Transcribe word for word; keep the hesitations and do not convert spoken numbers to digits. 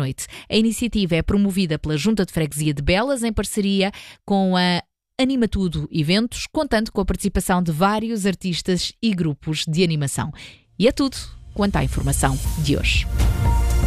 noite. A iniciativa é promovida pela Junta de Freguesia de Belas em parceria com a Anima Tudo Eventos, contando com a participação de vários artistas e grupos de animação. E é tudo quanto à informação de hoje.